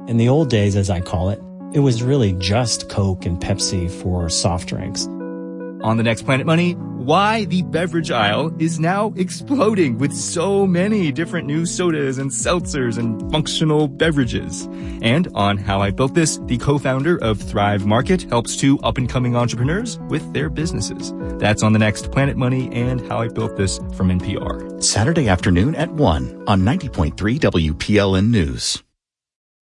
In the old days, as I call it, it was really just Coke and Pepsi for soft drinks. On the next Planet Money, why the beverage aisle is now exploding with so many different new sodas and seltzers and functional beverages. And on How I Built This, the co-founder of Thrive Market helps two up-and-coming entrepreneurs with their businesses. That's on the next Planet Money and How I Built This from NPR. Saturday afternoon at 1 on 90.3 WPLN News.